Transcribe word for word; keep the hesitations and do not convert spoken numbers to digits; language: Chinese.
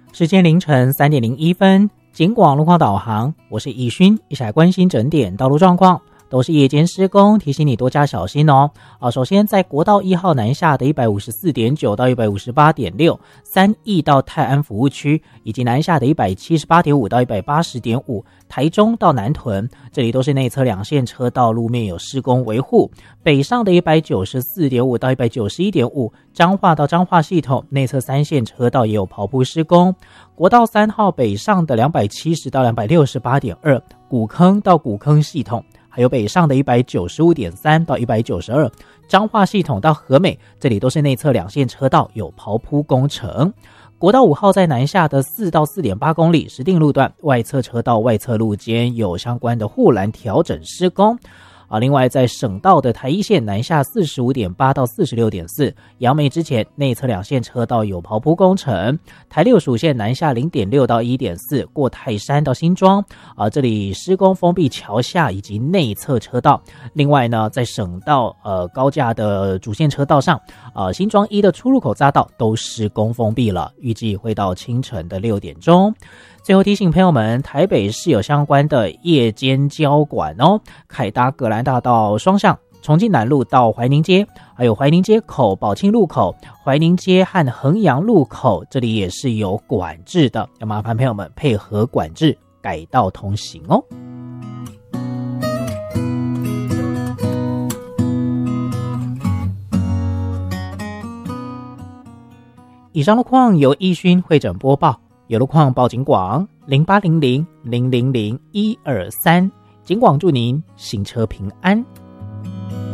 时间凌晨三点零一分，警广路况导航，我是易勋，一起来关心整点道路状况。都是夜间施工，提醒你多加小心哦。啊，首先在国道一号南下的一百五十四点九到一百五十八点六，三义到泰安服务区，以及南下的一百七十八点五到一百八十点五，台中到南屯，这里都是内侧两线车道路面有施工维护。北上的一百九十四点五到一百九十一点五，彰化到彰化系统内侧三线车道也有刨铺施工。国道三号北上的两百七十到两百六十八点二，古坑到古坑系统。还有北上的一百九十五点三到一百九十二，彰化系统到和美，这里都是内侧两线车道有刨铺工程。国道五号在南下的四到四点八公里石碇路段，外侧车道外侧路间有相关的护栏调整施工。啊，另外在省道的台一线南下 四十五点八到四十六点四，杨梅之前内侧两线车道有刨铺工程。台六十五线南下 零点六到一点四，过泰山到新庄，啊，这里施工封闭桥下以及内侧车道。另外呢，在省道呃高架的主线车道上，呃新庄一的出入口匝道都施工封闭了，预计会到清晨的六点钟。最后提醒朋友们，台北市有相关的夜间交管哦，凯达格兰大道双向，重庆南路到怀宁街，还有怀宁街口、宝庆路口、怀宁街和衡阳路口，这里也是有管制的，要麻烦朋友们配合管制，改道通行哦。以上路况由易勋会诊播报。有路况报警广零八零零零零零一二三，警广祝您行车平安。